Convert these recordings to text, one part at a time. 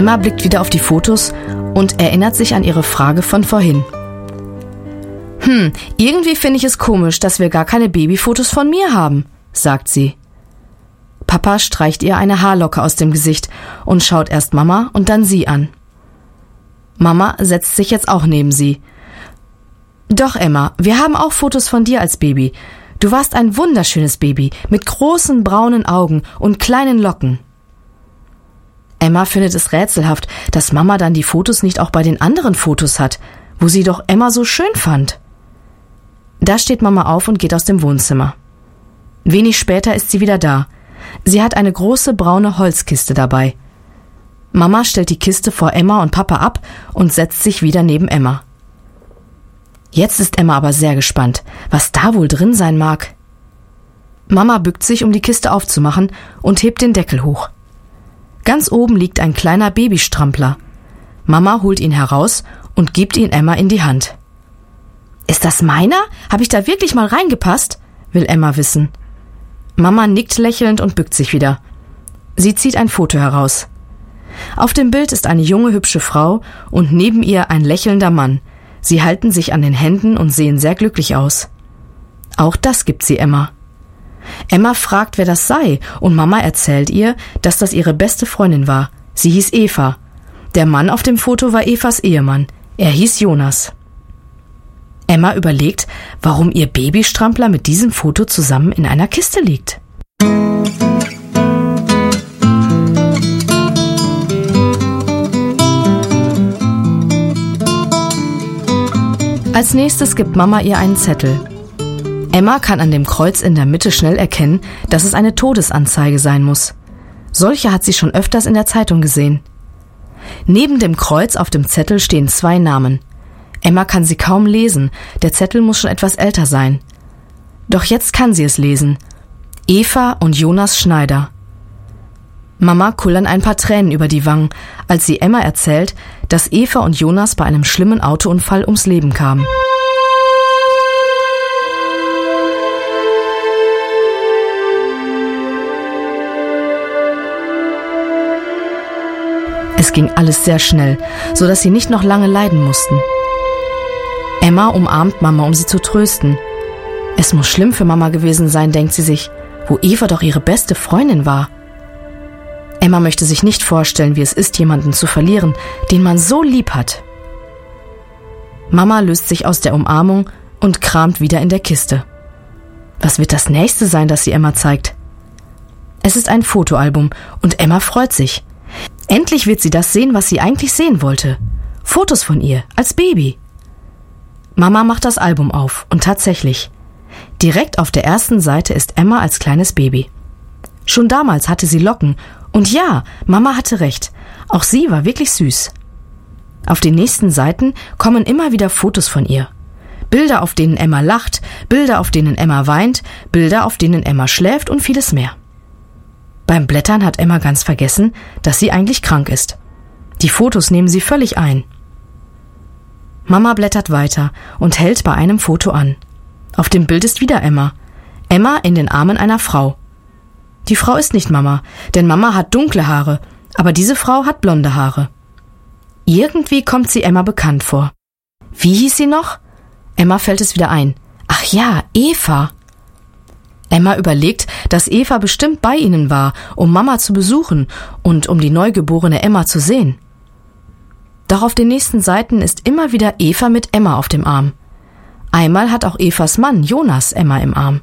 Emma blickt wieder auf die Fotos und erinnert sich an ihre Frage von vorhin. Irgendwie finde ich es komisch, dass wir gar keine Babyfotos von mir haben, sagt sie. Papa streicht ihr eine Haarlocke aus dem Gesicht und schaut erst Mama und dann sie an. Mama setzt sich jetzt auch neben sie. Doch, Emma, wir haben auch Fotos von dir als Baby. Du warst ein wunderschönes Baby mit großen braunen Augen und kleinen Locken. Emma findet es rätselhaft, dass Mama dann die Fotos nicht auch bei den anderen Fotos hat, wo sie doch Emma so schön fand. Da steht Mama auf und geht aus dem Wohnzimmer. Wenig später ist sie wieder da. Sie hat eine große braune Holzkiste dabei. Mama stellt die Kiste vor Emma und Papa ab und setzt sich wieder neben Emma. Jetzt ist Emma aber sehr gespannt, was da wohl drin sein mag. Mama bückt sich, um die Kiste aufzumachen und hebt den Deckel hoch. Ganz oben liegt ein kleiner Babystrampler. Mama holt ihn heraus und gibt ihn Emma in die Hand. Ist das meiner? Habe ich da wirklich mal reingepasst? Will Emma wissen. Mama nickt lächelnd und bückt sich wieder. Sie zieht ein Foto heraus. Auf dem Bild ist eine junge, hübsche Frau und neben ihr ein lächelnder Mann. Sie halten sich an den Händen und sehen sehr glücklich aus. Auch das gibt sie Emma. Emma fragt, wer das sei, und Mama erzählt ihr, dass das ihre beste Freundin war. Sie hieß Eva. Der Mann auf dem Foto war Evas Ehemann. Er hieß Jonas. Emma überlegt, warum ihr Babystrampler mit diesem Foto zusammen in einer Kiste liegt. Als nächstes gibt Mama ihr einen Zettel. Emma kann an dem Kreuz in der Mitte schnell erkennen, dass es eine Todesanzeige sein muss. Solche hat sie schon öfters in der Zeitung gesehen. Neben dem Kreuz auf dem Zettel stehen 2 Namen. Emma kann sie kaum lesen, der Zettel muss schon etwas älter sein. Doch jetzt kann sie es lesen. Eva und Jonas Schneider. Mama kullern ein paar Tränen über die Wangen, als sie Emma erzählt, dass Eva und Jonas bei einem schlimmen Autounfall ums Leben kamen. Es ging alles sehr schnell, so dass sie nicht noch lange leiden mussten. Emma umarmt Mama, um sie zu trösten. Es muss schlimm für Mama gewesen sein, denkt sie sich, wo Eva doch ihre beste Freundin war. Emma möchte sich nicht vorstellen, wie es ist, jemanden zu verlieren, den man so lieb hat. Mama löst sich aus der Umarmung und kramt wieder in der Kiste. Was wird das nächste sein, das sie Emma zeigt? Es ist ein Fotoalbum und Emma freut sich. Endlich wird sie das sehen, was sie eigentlich sehen wollte. Fotos von ihr, als Baby. Mama macht das Album auf und tatsächlich. Direkt auf der ersten Seite ist Emma als kleines Baby. Schon damals hatte sie Locken und ja, Mama hatte recht. Auch sie war wirklich süß. Auf den nächsten Seiten kommen immer wieder Fotos von ihr. Bilder, auf denen Emma lacht, Bilder, auf denen Emma weint, Bilder, auf denen Emma schläft und vieles mehr. Beim Blättern hat Emma ganz vergessen, dass sie eigentlich krank ist. Die Fotos nehmen sie völlig ein. Mama blättert weiter und hält bei einem Foto an. Auf dem Bild ist wieder Emma. Emma in den Armen einer Frau. Die Frau ist nicht Mama, denn Mama hat dunkle Haare, aber diese Frau hat blonde Haare. Irgendwie kommt sie Emma bekannt vor. Wie hieß sie noch? Emma fällt es wieder ein. Ach ja, Eva. Emma überlegt, dass Eva bestimmt bei ihnen war, um Mama zu besuchen und um die neugeborene Emma zu sehen. Doch auf den nächsten Seiten ist immer wieder Eva mit Emma auf dem Arm. Einmal hat auch Evas Mann, Jonas, Emma im Arm.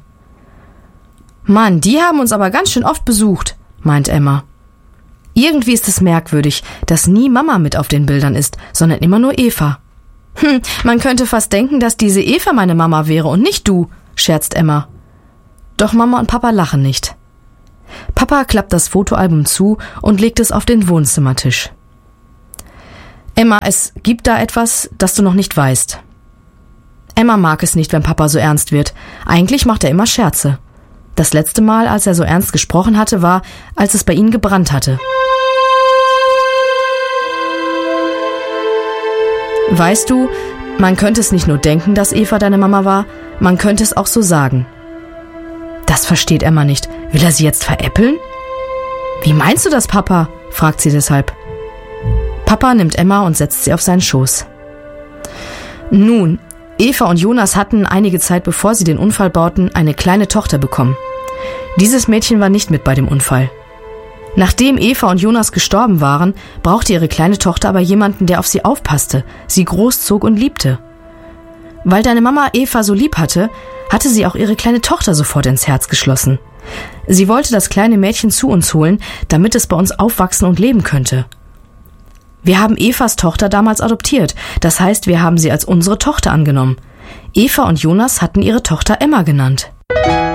Mann, die haben uns aber ganz schön oft besucht, meint Emma. Irgendwie ist es merkwürdig, dass nie Mama mit auf den Bildern ist, sondern immer nur Eva. Man könnte fast denken, dass diese Eva meine Mama wäre und nicht du, scherzt Emma. Doch Mama und Papa lachen nicht. Papa klappt das Fotoalbum zu und legt es auf den Wohnzimmertisch. Emma, es gibt da etwas, das du noch nicht weißt. Emma mag es nicht, wenn Papa so ernst wird. Eigentlich macht er immer Scherze. Das letzte Mal, als er so ernst gesprochen hatte, war, als es bei ihnen gebrannt hatte. Weißt du, man könnte es nicht nur denken, dass Eva deine Mama war, man könnte es auch so sagen. Das versteht Emma nicht. Will er sie jetzt veräppeln? Wie meinst du das, Papa? Fragt sie deshalb. Papa nimmt Emma und setzt sie auf seinen Schoß. Nun, Eva und Jonas hatten einige Zeit bevor sie den Unfall bauten, eine kleine Tochter bekommen. Dieses Mädchen war nicht mit bei dem Unfall. Nachdem Eva und Jonas gestorben waren, brauchte ihre kleine Tochter aber jemanden, der auf sie aufpasste, sie großzog und liebte. Weil deine Mama Eva so lieb hatte, hatte sie auch ihre kleine Tochter sofort ins Herz geschlossen. Sie wollte das kleine Mädchen zu uns holen, damit es bei uns aufwachsen und leben könnte. Wir haben Evas Tochter damals adoptiert, das heißt, wir haben sie als unsere Tochter angenommen. Eva und Jonas hatten ihre Tochter Emma genannt.